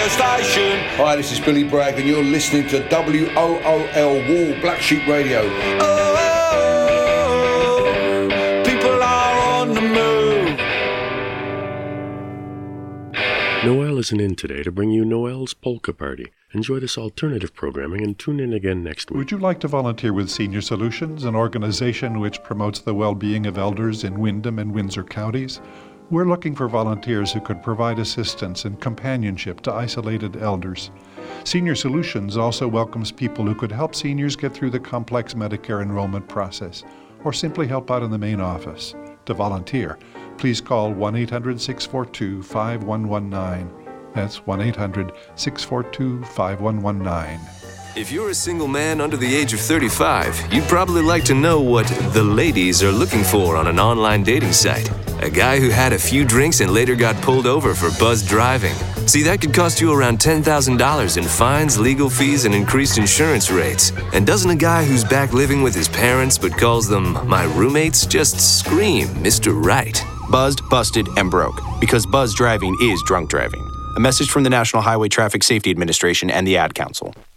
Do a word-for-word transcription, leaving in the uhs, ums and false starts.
radio station. Hi, this is Billy Bragg, and you're listening to W O O L Wall Black Sheep Radio. Oh, oh, oh, people are on the move. Noel isn't in today to bring you Noel's Polka Party. Enjoy this alternative programming and tune in again next week. Would you like to volunteer with Senior Solutions, an organization which promotes the well-being of elders in Windham and Windsor counties? We're looking for volunteers who could provide assistance and companionship to isolated elders. Senior Solutions also welcomes people who could help seniors get through the complex Medicare enrollment process, or simply help out in the main office. To volunteer, please call one eight hundred, six four two, five one one nine. That's one eight hundred, six four two, five one one nine. If you're a single man under the age of thirty-five, you'd probably like to know what the ladies are looking for on an online dating site. A guy who had a few drinks and later got pulled over for buzzed driving. See, that could cost you around ten thousand dollars in fines, legal fees, and increased insurance rates. And doesn't a guy who's back living with his parents but calls them my roommates just scream Mister Right? Buzzed, busted, and broke. Because buzzed driving is drunk driving. A message from the National Highway Traffic Safety Administration and the Ad Council.